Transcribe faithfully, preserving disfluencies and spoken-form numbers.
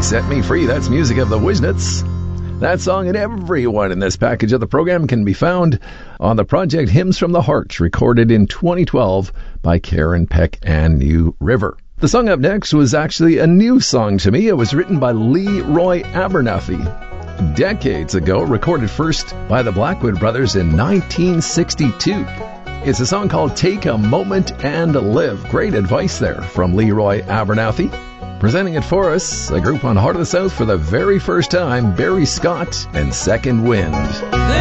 Set Me Free. That's music of the Wisnets. That song and everyone in this package of the program can be found on the project Hymns from the Heart, recorded in twenty twelve by Karen Peck and New River. The song up next was actually a new song to me. It was written by Leroy Abernathy decades ago, recorded first by the Blackwood Brothers in nineteen sixty-two. It's a song called Take a Moment and Live. Great advice there from Leroy Abernathy. Presenting it for us, a group on Heart of the South for the very first time, Barry Scott and Second Wind.